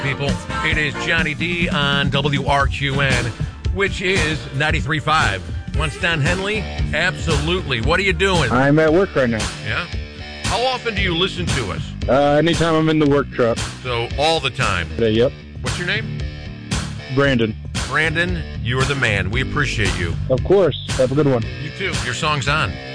People, it is Johnny D on WRQN, which is 93.5. Once Don Henley? Absolutely. What are you doing? I'm at work right now. Yeah? How often do you listen to us? Anytime I'm in the work truck. So, all the time? Yep. What's your name? Brandon. Brandon, you are the man. We appreciate you. Of course. Have a good one. You too. Your song's on.